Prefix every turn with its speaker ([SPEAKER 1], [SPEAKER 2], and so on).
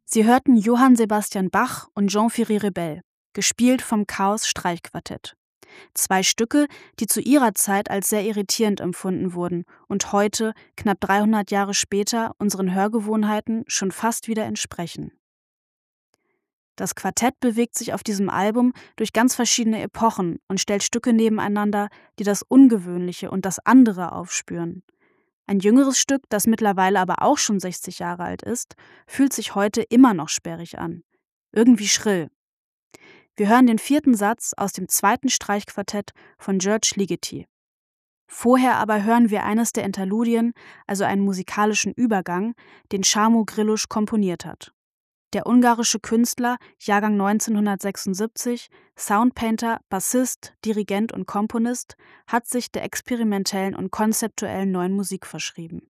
[SPEAKER 1] Sie hörten Johann Sebastian Bach und Jean-Ferry Rebell, gespielt vom Chaos Streichquartett. 2 Stücke, die zu ihrer Zeit als sehr irritierend empfunden wurden und heute, knapp 300 Jahre später, unseren Hörgewohnheiten schon fast wieder entsprechen. Das Quartett bewegt sich auf diesem Album durch ganz verschiedene Epochen und stellt Stücke nebeneinander, die das Ungewöhnliche und das andere aufspüren. Ein jüngeres Stück, das mittlerweile aber auch schon 60 Jahre alt ist, fühlt sich heute immer noch sperrig an. Irgendwie schrill. Wir hören den 4. Satz aus dem 2. Streichquartett von György Ligeti. Vorher aber hören wir eines der Interludien, also einen musikalischen Übergang, den Sámú Grillus komponiert hat. Der ungarische Künstler, Jahrgang 1976, Soundpainter, Bassist, Dirigent und Komponist, hat sich der experimentellen und konzeptuellen neuen Musik verschrieben.